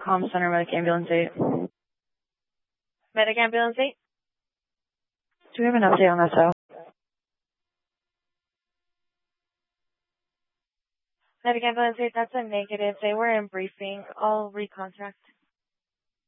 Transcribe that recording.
Comm Center, Medic Ambulance 8. Medic Ambulance 8? Do we have an update on SO? Medic Ambulance 8, that's a negative. They were in briefing. I'll recontact.